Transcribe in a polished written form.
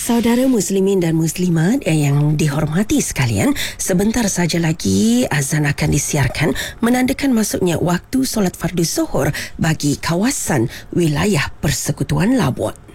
Saudara muslimin dan muslimat yang dihormati sekalian, sebentar saja lagi azan akan disiarkan menandakan masuknya waktu solat fardu zuhur bagi kawasan wilayah Persekutuan Labuk.